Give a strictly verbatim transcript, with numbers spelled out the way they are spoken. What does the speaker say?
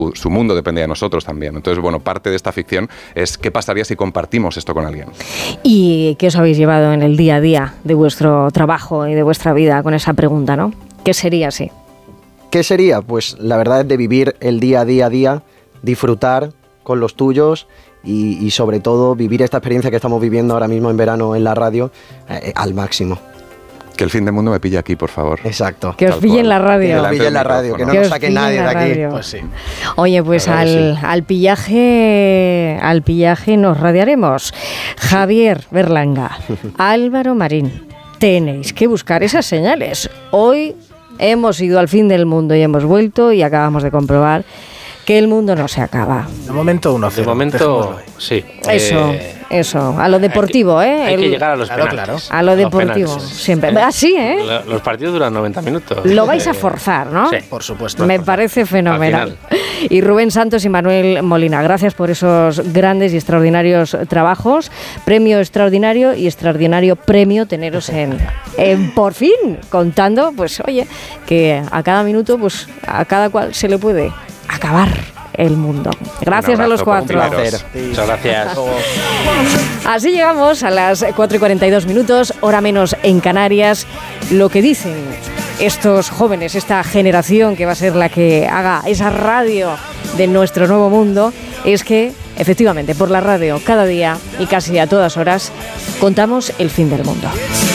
su mundo depende de nosotros también. Entonces, bueno, parte de esta ficción es qué pasaría si compartimos esto con alguien. ¿Y qué os habéis llevado en el día a día de vuestro trabajo y de vuestra vida con esa pregunta, ¿no? ¿Qué sería así? ¿Qué sería? Pues la verdad es de vivir el día a día a día, disfrutar con los tuyos y, y sobre todo vivir esta experiencia que estamos viviendo ahora mismo en verano en la radio eh, al máximo. Que el fin del mundo me pille aquí, por favor. Exacto. Que os pille en la radio. Que nos pille en la radio, que no nos saque nadie de aquí. Pues sí. Oye, pues al, sí. al pillaje al pillaje nos radiaremos. Javier Berlanga, Álvaro Marín, tenéis que buscar esas señales. Hoy hemos ido al fin del mundo y hemos vuelto y acabamos de comprobar que el mundo no se acaba. De momento uno cero. De momento, sí. Eso, eh, eso. A lo deportivo, hay que, ¿eh? Hay el, que llegar a los claro, penaltis. Claro. A lo deportivo, siempre. Así, ¿eh? Los partidos duran noventa minutos. Lo vais a forzar, ¿no? Sí, por supuesto. Me parece fenomenal. Y Rubén Santos y Manuel Molina, gracias por esos grandes y extraordinarios trabajos. Premio extraordinario y extraordinario premio teneros en, en por fin, contando, pues oye, que a cada minuto, pues a cada cual se le puede acabar el mundo. Gracias a los cuatro. Muchas gracias. Así llegamos a las cuatro y cuarenta y dos minutos, hora menos en Canarias. Lo que dicen estos jóvenes, esta generación que va a ser la que haga esa radio de nuestro nuevo mundo, es que efectivamente por la radio cada día y casi a todas horas contamos el fin del mundo.